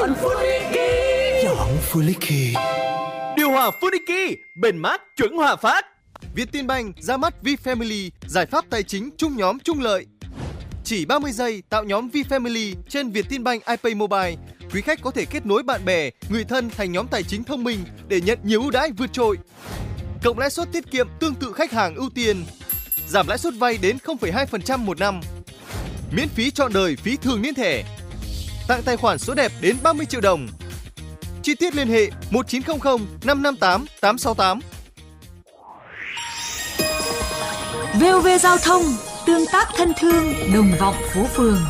Chọn Funiki. Chọn Funiki. Điều hòa Funiki, bền mát chuẩn Hòa Phát. Vietinbank ra mắt VFamily, giải pháp tài chính chung nhóm chung lợi. Chỉ 30 giây tạo nhóm VFamily trên Vietinbank iPay Mobile. Quý khách có thể kết nối bạn bè, người thân thành nhóm tài chính thông minh để nhận nhiều ưu đãi vượt trội. Cộng lãi suất tiết kiệm tương tự khách hàng ưu tiên. Giảm lãi suất vay đến 0,2% một năm. Miễn phí trọn đời phí thường niên thẻ. Tặng tài khoản số đẹp đến 30 triệu đồng. Chi tiết liên hệ 1900 558 868. VOV Giao thông, tương tác thân thương, đồng vọng phố phường.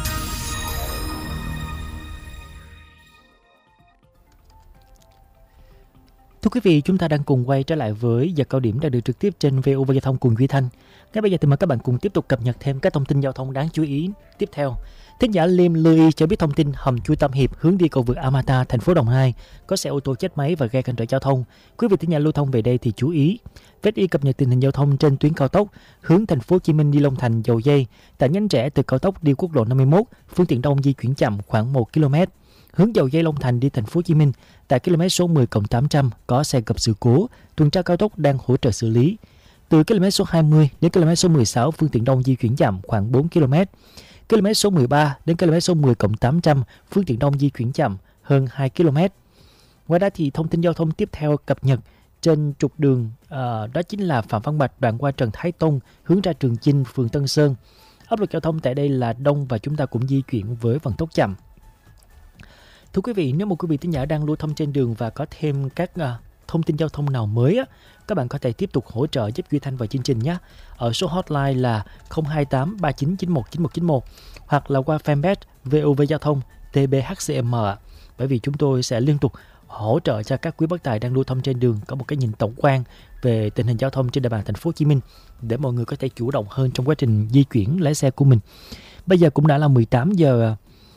Thưa quý vị, chúng ta đang cùng quay trở lại với giờ cao điểm đang được trực tiếp trên VOV Giao thông cùng Duy Thanh. Ngay bây giờ thì mời các bạn cùng tiếp tục cập nhật thêm các thông tin giao thông đáng chú ý tiếp theo. Thính giả Liêm lưu ý cho biết thông tin hầm chui Tam Hiệp hướng đi cầu vượt Amata, thành phố Đồng Nai có xe ô tô chết máy và gây cản trở giao thông. Quý vị thính giả lưu thông về đây thì chú ý. Vết y cập nhật tình hình giao thông trên tuyến cao tốc hướng thành phố Hồ Chí Minh đi Long Thành Dầu Dây, tại nhánh rẽ từ cao tốc đi quốc lộ 51, phương tiện đông di chuyển chậm khoảng 1 km. Hướng Dầu Dây Long Thành đi thành phố Hồ Chí Minh, tại km số 10+800 có xe gặp sự cố, tuần tra cao tốc đang hỗ trợ xử lý. Từ km số 20 đến km số 16, phương tiện đông di chuyển chậm khoảng 4 km. Km số 13 đến km số 10+800, phương tiện đông di chuyển chậm hơn 2 km. Ngoài ra thì thông tin giao thông tiếp theo cập nhật trên trục đường đó chính là Phạm Văn Bạch đoạn qua Trần Thái Tông hướng ra Trường Chinh, phường Tân Sơn. Áp lực giao thông tại đây là đông và chúng ta cũng di chuyển với vận tốc chậm. Thưa quý vị, nếu một quý vị thính giả đang lưu thông trên đường và có thêm các thông tin giao thông nào mới á, các bạn có thể tiếp tục hỗ trợ giúp Duy Thanh vào chương trình nhé. Ở số hotline là 028 3991 9191 hoặc là qua fanpage VOV Giao thông TBHCM ạ. Bởi vì chúng tôi sẽ liên tục hỗ trợ cho các quý bác tài đang lưu thông trên đường có một cái nhìn tổng quan về tình hình giao thông trên địa bàn thành phố Hồ Chí Minh để mọi người có thể chủ động hơn trong quá trình di chuyển lái xe của mình. Bây giờ cũng đã là 18 giờ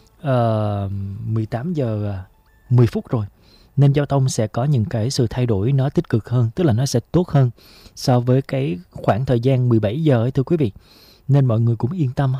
10 phút rồi, nên giao thông sẽ có những cái sự thay đổi nó tích cực hơn, tức là nó sẽ tốt hơn so với cái khoảng thời gian 17 giờ ấy thưa quý vị. Nên mọi người cũng yên tâm